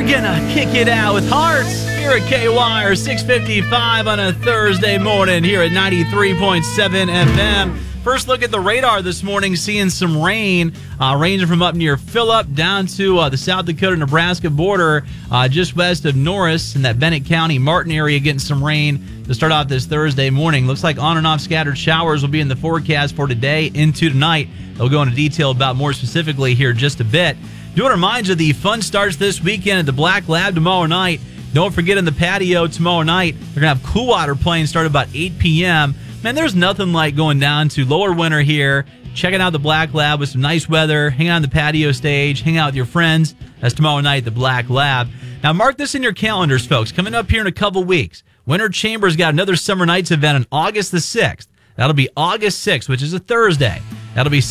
We're gonna kick it out with Hearts here at KWire 655 on a Thursday morning here at 93.7 FM. First look at the radar this morning, seeing some rain, ranging from up near Phillip down to the South Dakota-Nebraska border, just west of Norris in that Bennett County, Martin area, getting some rain to start off this Thursday morning. Looks like on and off scattered showers will be in the forecast for today into tonight. They'll go into detail about more specifically here in just a bit. Do want to remind you, the fun starts this weekend at the Black Lab tomorrow night. Don't forget, in the patio tomorrow night, they're going to have Cool Water playing start about 8 p.m. Man, there's nothing like going down to Lower Winter here, checking out the Black Lab with some nice weather, hang out on the patio stage, hang out with your friends. That's tomorrow night at the Black Lab. Now, mark this in your calendars, folks. Coming up here in a couple weeks, Winter Chamber's got another Summer Nights event on August the 6th. That'll be August 6th, which is a Thursday. That'll be